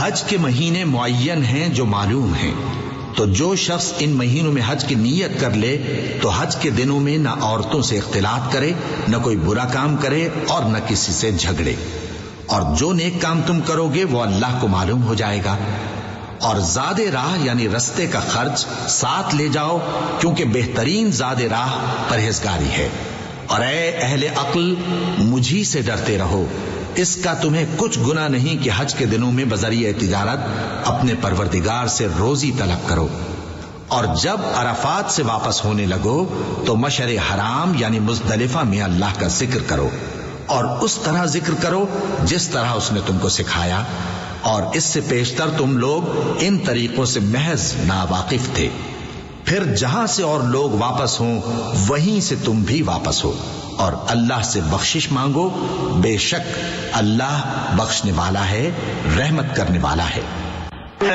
حج کے مہینے معین ہیں جو معلوم ہیں، تو جو شخص ان مہینوں میں حج کی نیت کر لے تو حج کے دنوں میں نہ عورتوں سے اختلاط کرے، نہ کوئی برا کام کرے اور نہ کسی سے جھگڑے، اور جو نیک کام تم کرو گے وہ اللہ کو معلوم ہو جائے گا۔ اور زاد راہ یعنی رستے کا خرچ ساتھ لے جاؤ، کیونکہ بہترین زاد راہ پرہیزگاری ہے۔ اور اے اہل عقل، مجھی سے ڈرتے رہو، اس کا تمہیں کچھ گناہ نہیں کہ حج کے دنوں میں بذریعہ تجارت اپنے پروردگار سے روزی طلب کرو۔ اور جب عرفات سے واپس ہونے لگو تو مشعر حرام یعنی مزدلفہ میں اللہ کا ذکر کرو، اور اس طرح ذکر کرو جس طرح اس نے تم کو سکھایا، اور اس سے پیشتر تم لوگ ان طریقوں سے محض ناواقف تھے۔ پھر جہاں سے اور لوگ واپس ہوں وہیں سے تم بھی واپس ہو، اور اللہ سے بخشش مانگو، بے شک اللہ بخشنے والا ہے، رحمت کرنے والا ہے۔